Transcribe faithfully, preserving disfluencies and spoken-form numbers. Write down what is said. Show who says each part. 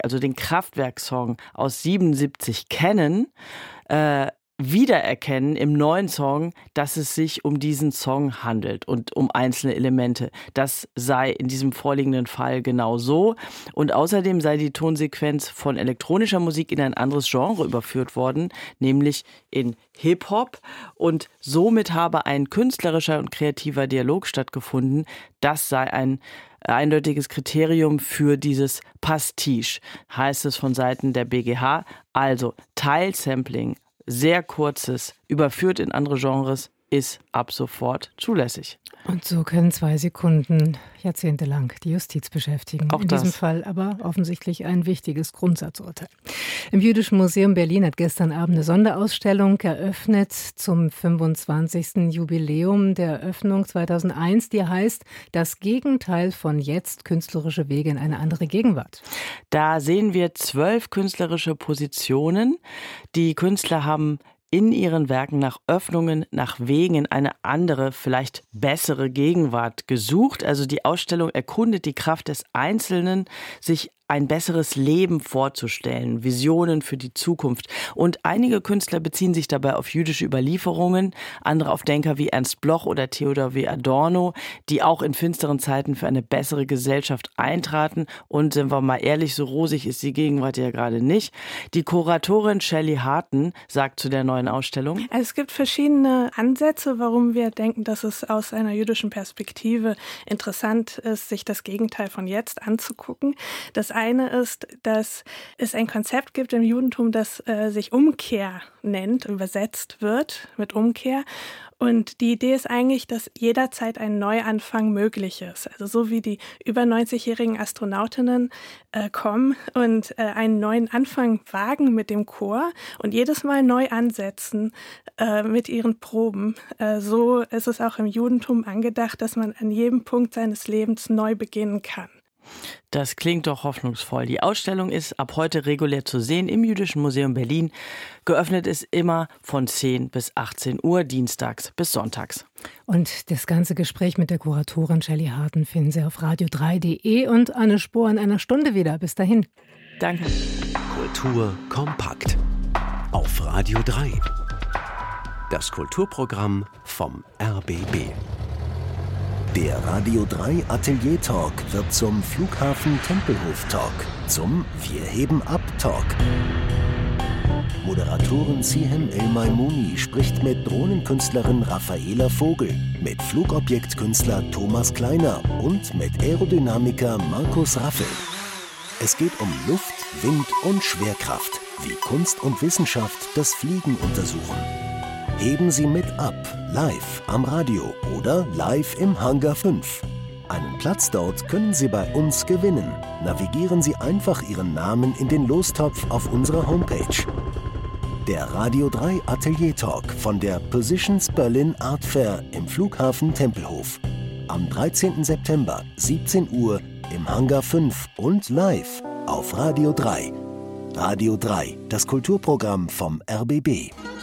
Speaker 1: also den Kraftwerk-Song aus siebenundsiebzig kennen, äh, wiedererkennen im neuen Song, dass es sich um diesen Song handelt und um einzelne Elemente. Das sei in diesem vorliegenden Fall genau so. Und außerdem sei die Tonsequenz von elektronischer Musik in ein anderes Genre überführt worden, nämlich in Hip-Hop. Und somit habe ein künstlerischer und kreativer Dialog stattgefunden. Das sei ein eindeutiges Kriterium für dieses Pastiche, heißt es von Seiten der B G H. Also Teilsampling, sehr kurzes, überführt in andere Genres, ist ab sofort zulässig.
Speaker 2: Und so können zwei Sekunden jahrzehntelang die Justiz beschäftigen.
Speaker 1: Auch
Speaker 2: in
Speaker 1: das.
Speaker 2: diesem Fall aber offensichtlich ein wichtiges Grundsatzurteil. Im Jüdischen Museum Berlin hat gestern Abend eine Sonderausstellung eröffnet zum fünfundzwanzigsten Jubiläum der Eröffnung zweitausendeins, die heißt Das Gegenteil von jetzt, künstlerische Wege in eine andere Gegenwart.
Speaker 1: Da sehen wir zwölf künstlerische Positionen. Die Künstler haben in ihren Werken nach Öffnungen, nach Wegen in eine andere, vielleicht bessere Gegenwart gesucht. Also die Ausstellung erkundet die Kraft des Einzelnen, sich ein besseres Leben vorzustellen, Visionen für die Zukunft. Und einige Künstler beziehen sich dabei auf jüdische Überlieferungen, andere auf Denker wie Ernst Bloch oder Theodor W. Adorno, die auch in finsteren Zeiten für eine bessere Gesellschaft eintraten. Und sind wir mal ehrlich, so rosig ist die Gegenwart ja gerade nicht. Die Kuratorin Shelley Harten sagt zu der neuen Ausstellung:
Speaker 3: Es gibt verschiedene Ansätze, warum wir denken, dass es aus einer jüdischen Perspektive interessant ist, sich das Gegenteil von jetzt anzugucken. Das eine ist, dass es ein Konzept gibt im Judentum, das äh, sich Umkehr nennt, übersetzt wird mit Umkehr. Und die Idee ist eigentlich, dass jederzeit ein Neuanfang möglich ist. Also so wie die über neunzigjährigen Astronautinnen äh, kommen und äh, einen neuen Anfang wagen mit dem Chor und jedes Mal neu ansetzen äh, mit ihren Proben. Äh, so ist es auch im Judentum angedacht, dass man an jedem Punkt seines Lebens neu beginnen kann.
Speaker 1: Das klingt doch hoffnungsvoll. Die Ausstellung ist ab heute regulär zu sehen im Jüdischen Museum Berlin. Geöffnet ist immer von zehn bis achtzehn Uhr, dienstags bis sonntags.
Speaker 2: Und das ganze Gespräch mit der Kuratorin Shelley Harten finden Sie auf radio drei punkt de und Anne Spohr in einer Stunde wieder. Bis dahin.
Speaker 1: Danke.
Speaker 4: Kultur kompakt auf Radio drei. Das Kulturprogramm vom R B B.
Speaker 5: Der Radio drei Atelier Talk wird zum Flughafen Tempelhof Talk, zum Wir heben ab Talk. Moderatorin Sihem El-Maimouni spricht mit Drohnenkünstlerin Raffaela Vogel, mit Flugobjektkünstler Thomas Kleiner und mit Aerodynamiker Markus Raffel. Es geht um Luft, Wind und Schwerkraft, wie Kunst und Wissenschaft das Fliegen untersuchen. Heben Sie mit ab, live am Radio oder live im Hangar fünf. Einen Platz dort können Sie bei uns gewinnen. Navigieren Sie einfach Ihren Namen in den Lostopf auf unserer Homepage. Der Radio drei Atelier Talk von der Positions Berlin Art Fair im Flughafen Tempelhof. Am dreizehnten September, siebzehn Uhr im Hangar fünf und live auf Radio drei. Radio drei, das Kulturprogramm vom R B B.